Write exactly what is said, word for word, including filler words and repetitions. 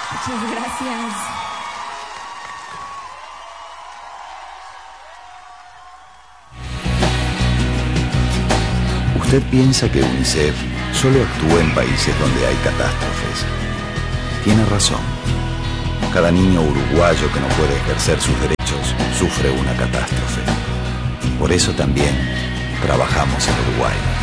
Muchas gracias. Usted piensa que UNICEF solo actúa en países donde hay catástrofes. Tiene razón. Cada niño uruguayo que no puede ejercer sus derechos sufre una catástrofe. Por eso también trabajamos en Uruguay.